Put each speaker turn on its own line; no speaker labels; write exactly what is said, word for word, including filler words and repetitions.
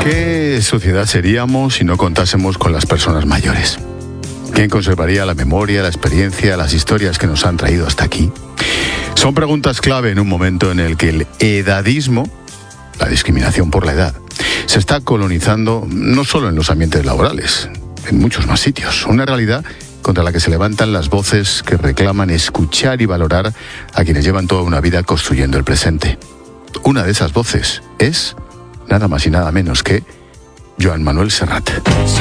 ¿Qué sociedad seríamos si no contásemos con las personas mayores? ¿Quién conservaría la memoria, la experiencia, las historias que nos han traído hasta aquí? Son preguntas clave en un momento en el que el edadismo, la discriminación por la edad, se está colonizando no solo en los ambientes laborales, en muchos más sitios. Una realidad contra la que se levantan las voces que reclaman escuchar y valorar a quienes llevan toda una vida construyendo el presente. Una de esas voces es nada más y nada menos que Joan Manuel Serrat.